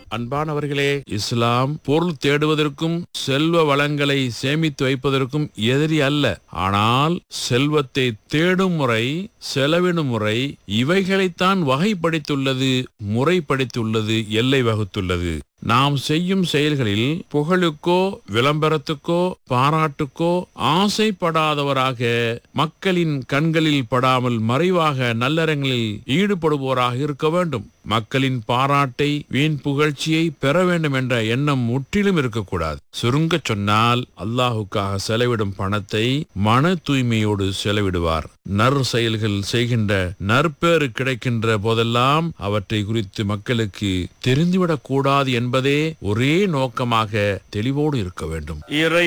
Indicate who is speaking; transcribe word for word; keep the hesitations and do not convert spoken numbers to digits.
Speaker 1: அன்பானவர்களே, இஸ்லாம் பொருள் தேடுவதற்கும் செல்வ வளங்களை சேமித்து வைப்பதற்கும் எதிரி அல்ல. ஆனால் செல்வத்தை தேடும் முறை, செலவிடும் முறை இவைகளைத்தான் வகைப்படுத்தியுள்ளது, முறைப்படுத்தியுள்ளது, எல்லை வகுத்துள்ளது. நாம் செய்யும் செயல்களில் புகழுக்கோ விளம்பரத்துக்கோ பாராட்டுக்கோ ஆசைப்படாதவராக, மக்களின் கண்களில் படாமல் மறைவாக நல்லறங்களில் ஈடுபடுவோராக இருக்க வேண்டும். மக்களின் பாராட்டை, வீண் புகழ்ச்சியை பெற வேண்டும் என்ற எண்ணம் முற்றிலும் இருக்கக்கூடாது. சுருங்க சொன்னால், அல்லாஹுக்காக செலவிடும் பணத்தை மன தூய்மையோடு செலவிடுவார். நற் செயல்கள் செய்கின்ற நற்பேறு கிடைக்கின்ற போதெல்லாம் அவற்றை குறித்து மக்களுக்கு தெரிந்துவிடக் கூடாது என்பதே ஒரே நோக்கமாக தெளிவோடு இருக்க வேண்டும்.
Speaker 2: இறை